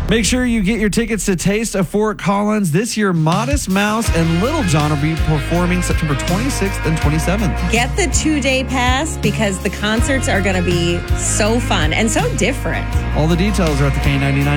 Make sure you get your tickets to Taste of Fort Collins. This year, Modest Mouse and Little John will be performing September 26th and 27th. Get the 2-day pass because the concerts are going to be so fun and so different. All the details are at the K99